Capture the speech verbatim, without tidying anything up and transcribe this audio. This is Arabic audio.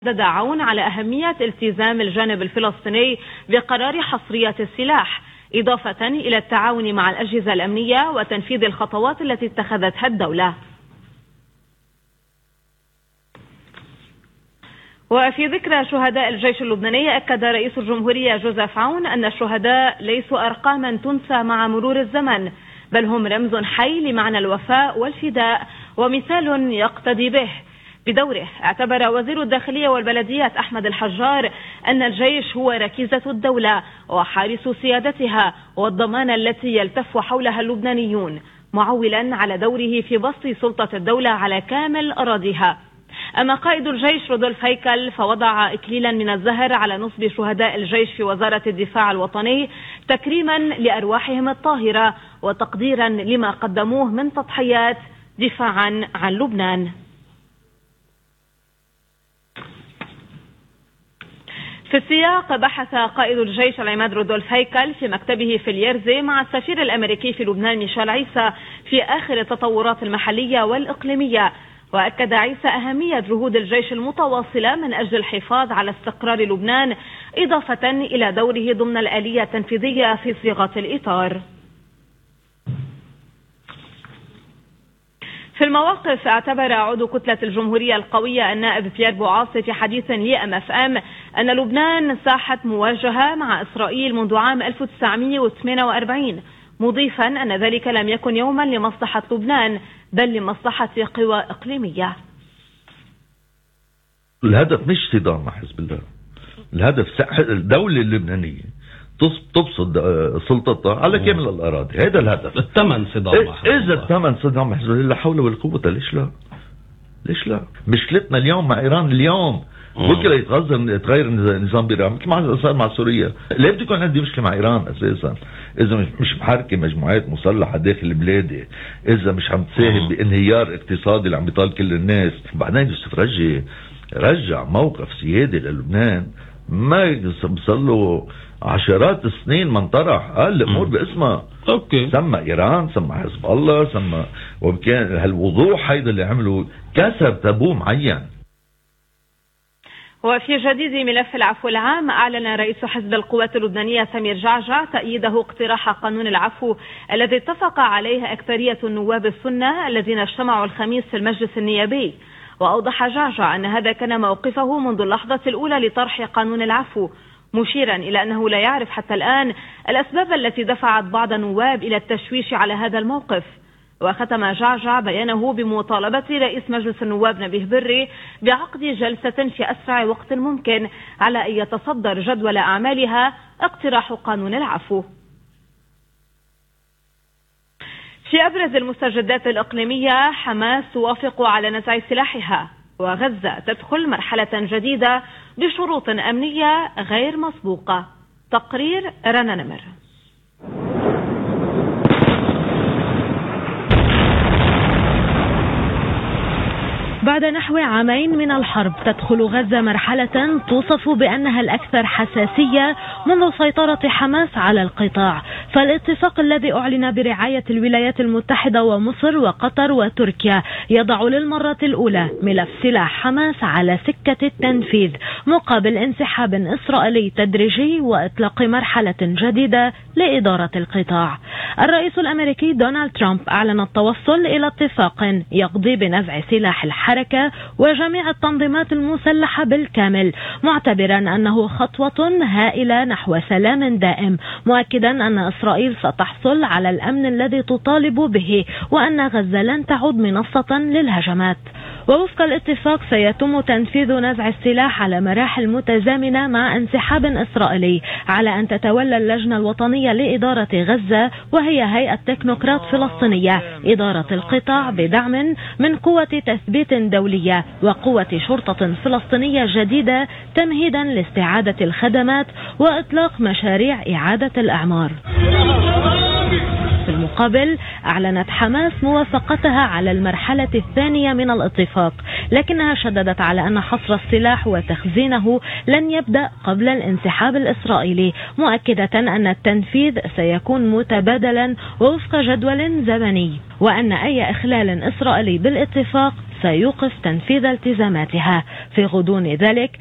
شدد عون على أهمية التزام الجانب الفلسطيني بقرار حصرية السلاح، إضافة إلى التعاون مع الأجهزة الأمنية وتنفيذ الخطوات التي اتخذتها الدولة. وفي ذكرى شهداء الجيش اللبناني، أكد رئيس الجمهورية جوزيف عون أن الشهداء ليسوا أرقاما تنسى مع مرور الزمن، بل هم رمز حي لمعنى الوفاء والفداء ومثال يقتدي به. بدوره اعتبر وزير الداخلية والبلديات أحمد الحجار أن الجيش هو ركيزة الدولة وحارس سيادتها والضمانة التي يلتف حولها اللبنانيون، معولا على دوره في بسط سلطة الدولة على كامل أراضيها. أما قائد الجيش رودولف هيكل فوضع إكليلا من الزهر على نصب شهداء الجيش في وزارة الدفاع الوطني، تكريما لأرواحهم الطاهرة وتقديرا لما قدموه من تضحيات دفاعا عن لبنان. في السياق، بحث قائد الجيش العماد رودولف هيكل في مكتبه في اليرزي مع السفير الأمريكي في لبنان ميشيل عيسى في آخر التطورات المحلية والإقليمية، وأكد عيسى أهمية جهود الجيش المتواصلة من أجل الحفاظ على استقرار لبنان، إضافة إلى دوره ضمن الآلية التنفيذية في صياغة الإطار. في المواقف، اعتبر عضو كتلة الجمهورية القوية النائب بيير بوعاصي في حديث لأم اف ام أن لبنان ساحة مواجهة مع إسرائيل منذ عام ألف وتسعمئة وثمانية وأربعين، مضيفا أن ذلك لم يكن يوما لمصلحة لبنان بل لمصلحة قوى إقليمية. الهدف مش صدام مع حزب الله، الهدف الدولة اللبنانية تبسط سلطتها على كامل الأراضي، هذا الهدف. الثمن صدام مع حزب الله. إذا الثمن صدام مع حزب الله لا حول ولا قوة، ليش لا؟ ليش لا؟ مشكلتنا اليوم مع إيران اليوم بكره يتغير يتغير نظام بإيران مثل ما صار مع سوريا. ليه بده يكون عندي مشكلة مع إيران أساسا؟ إذا مش محركة مجموعات مسلحة داخل بلادي، إذا مش عم تساهم بانهيار اقتصادي اللي عم بيطال كل الناس. بعدين يوسف رجع رجع موقف سيادي للبنان ما صار له عشرات السنين ما انطرح، قال الامور باسمها. اوكي، سمى ايران، سمى حزب الله، سمى، وكان هالوضوح هيدا اللي عمله كسر تابو معين. وفي جديد ملف العفو العام، أعلن رئيس حزب القوات اللبنانية سمير جعجع تأييده اقتراح قانون العفو الذي اتفق عليه أكثرية النواب السنة الذين اجتمعوا الخميس في المجلس النيابي. وأوضح جعجع أن هذا كان موقفه منذ اللحظة الأولى لطرح قانون العفو، مشيرا إلى أنه لا يعرف حتى الآن الأسباب التي دفعت بعض النواب إلى التشويش على هذا الموقف. وختم جعجع بيانه بمطالبة رئيس مجلس النواب نبيه بري بعقد جلسة في أسرع وقت ممكن على أن يتصدر جدول أعمالها اقتراح قانون العفو. في أبرز المستجدات الإقليمية، حماس توافق على نزع سلاحها، وغزة تدخل مرحلة جديدة بشروط أمنية غير مسبوقة. تقرير رنا نمر. بعد نحو عامين من الحرب، تدخل غزة مرحلة توصف بأنها الأكثر حساسية منذ سيطرة حماس على القطاع. فالاتفاق الذي أعلن برعاية الولايات المتحدة ومصر وقطر وتركيا يضع للمرة الأولى ملف سلاح حماس على سكة التنفيذ مقابل انسحاب إسرائيلي تدريجي وإطلاق مرحلة جديدة لإدارة القطاع. الرئيس الأمريكي دونالد ترامب أعلن التوصل إلى اتفاق يقضي بنزع سلاح الحرب حركة وجميع التنظيمات المسلحة بالكامل، معتبرا أنه خطوة هائلة نحو سلام دائم، مؤكدا أن إسرائيل ستحصل على الأمن الذي تطالب به وأن غزة لن تعود منصة للهجمات. ووفق الاتفاق سيتم تنفيذ نزع السلاح على مراحل متزامنة مع انسحاب إسرائيلي، على أن تتولى اللجنة الوطنية لإدارة غزة وهي هيئة تكنوقراط فلسطينية إدارة القطاع بدعم من قوة تثبيت دولية وقوة شرطة فلسطينية جديدة، تمهيدا لاستعادة الخدمات وإطلاق مشاريع إعادة الأعمار. في المقابل، أعلنت حماس موافقتها على المرحلة الثانية من الاتفاق، لكنها شددت على أن حصر السلاح وتخزينه لن يبدأ قبل الانسحاب الإسرائيلي، مؤكدة أن التنفيذ سيكون متبادلا ووفق جدول زمني، وأن أي إخلال إسرائيلي بالاتفاق سيوقف تنفيذ التزاماتها. في غضون ذلك